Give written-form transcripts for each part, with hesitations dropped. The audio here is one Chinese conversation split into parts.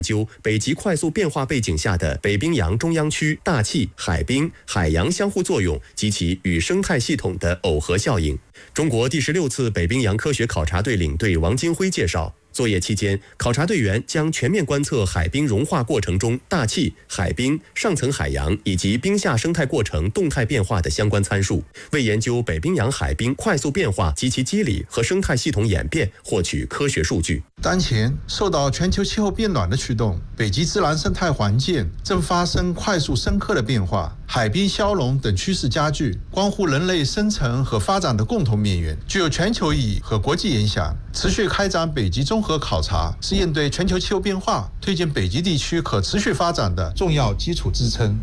究北极快速变化背景下的北冰洋中央区大气、海冰、海洋相互作用及其与生态系统的耦合效应。中国第16次北冰洋科学考察队领队王金辉介绍，作业期间，考察队员将全面观测海冰融化过程中大气、海冰、上层海洋以及冰下生态过程动态变化的相关参数，为研究北冰洋海冰快速变化及其机理和生态系统演变获取科学数据。 当前，受到全球气候变暖的驱动，北极自然生态环境正发生快速深刻的变化，海冰消融等趋势加剧，关乎人类生存和发展的共同命运，具有全球意义和国际影响。持续开展北极综合考察，是应对全球气候变化、推进北极地区可持续发展的重要基础支撑。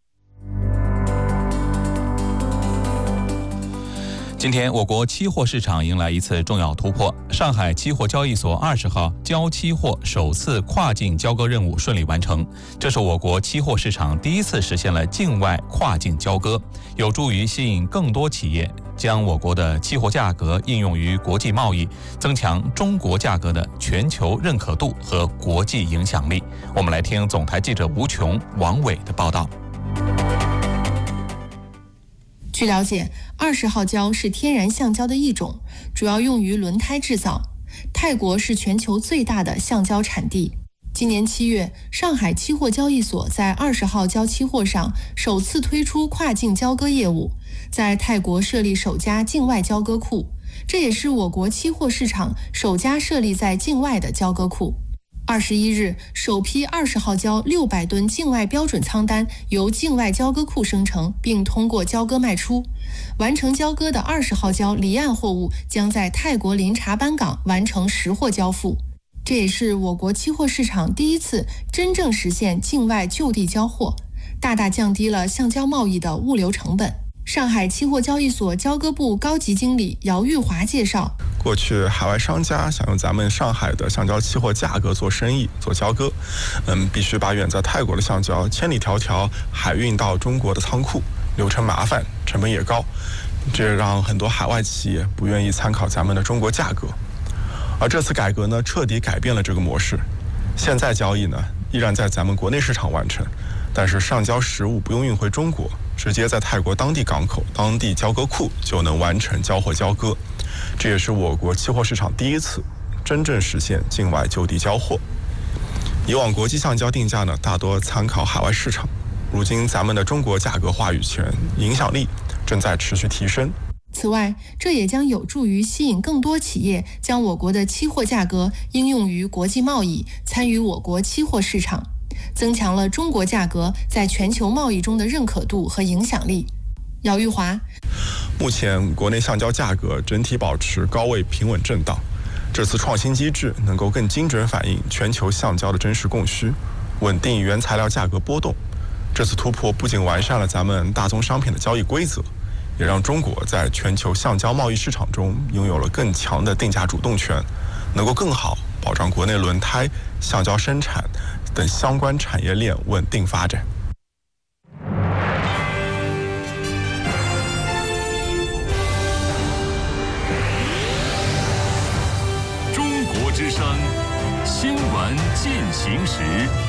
今天，我国期货市场迎来一次重要突破。上海期货交易所20号交期货首次跨境交割任务顺利完成，这是我国期货市场第一次实现了境外跨境交割，有助于吸引更多企业将我国的期货价格应用于国际贸易，增强中国价格的全球认可度和国际影响力。我们来听总台记者吴琼、王伟的报道。 据了解，20号胶是天然橡胶的一种，主要用于轮胎制造。泰国是全球最大的橡胶产地。今年7月，上海期货交易所在20号胶期货上首次推出跨境交割业务，在泰国设立首家境外交割库，这也是我国期货市场首家设立在境外的交割库。21日，首批20号胶600吨境外标准仓单由境外交割库生成，并通过交割卖出。完成交割的20号胶离岸货物将在泰国林查班港完成实货交付。这也是我国期货市场第一次真正实现境外就地交货，大大降低了橡胶贸易的物流成本。上海期货交易所交割部高级经理姚玉华介绍， 过去海外商家想用咱们上海的橡胶期货价格做生意、做交割，必须把远在泰国的橡胶千里迢迢海运到中国的仓库，流程麻烦，成本也高，这让很多海外企业不愿意参考咱们的中国价格。而这次改革呢，彻底改变了这个模式。现在交易呢，依然在咱们国内市场完成，但是上交实物不用运回中国，直接在泰国当地港口、当地交割库就能完成交货交割。这也是我国期货市场第一次真正实现境外就地交货。以往国际橡胶定价呢，大多参考海外市场，如今咱们的中国价格话语权、影响力正在持续提升。 此外，这也将有助于吸引更多企业将我国的期货价格应用于国际贸易，参与我国期货市场，增强了中国价格在全球贸易中的认可度和影响力。姚玉华， 目前国内橡胶价格整体保持高位平稳震荡，这次创新机制能够更精准反映全球橡胶的真实供需，稳定原材料价格波动。这次突破不仅完善了咱们大宗商品的交易规则，也让中国在全球橡胶贸易市场中拥有了更强的定价主动权，能够更好保障国内轮胎、橡胶生产等相关产业链稳定发展。 中国之声，新闻进行时。